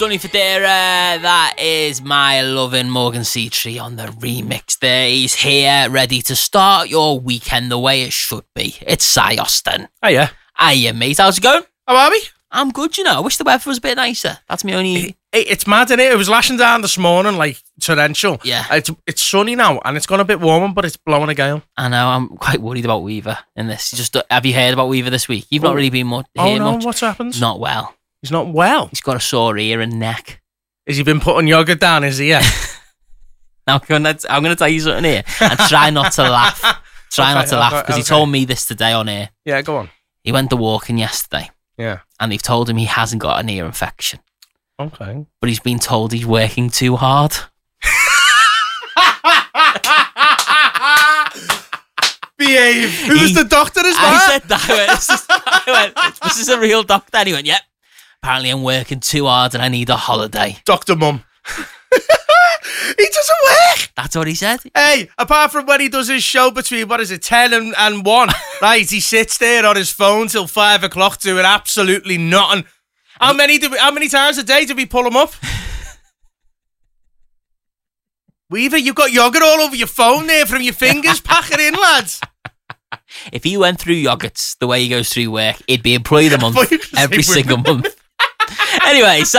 Sonny Federa, that is my loving Morgan Seatree on the remix there. He's here, ready to start your weekend the way it should be. It's Si Austin. Hiya. Hiya, mate. How's it going? How are we? I'm good, you know. I wish the weather was a bit nicer. That's my only... It's mad, isn't it? It was lashing down this morning, like, torrential. Yeah. It's sunny now, and it's gone a bit warmer, but it's blowing a gale. I know, I'm quite worried about Weaver in this. Have you heard about Weaver this week? You've not really been much. What's happened? Not well. He's not well. He's got a sore ear and neck. Has he been putting yogurt down his ear? Now, I'm going to tell you something here, and try not to laugh. Try not to laugh, because he told me this today on air. Yeah, go on. He went to walking yesterday. Yeah. And they've told him he hasn't got an ear infection. Okay. But he's been told he's working too hard. Behave. Who was the doctor as well? I said that. I went, this is a real doctor. And he went, yep. Apparently I'm working too hard and I need a holiday. Dr. Mum. He doesn't work. That's what he said. Hey, apart from when he does his show between, 10 and 1, right, he sits there on his phone till 5 o'clock doing absolutely nothing. How many times a day do we pull him up? Weaver, you've got yogurt all over your phone there from your fingers. Pack it in, lads. If he went through yogurts the way he goes through work, he'd be employee of the month every single month. Anyway, Si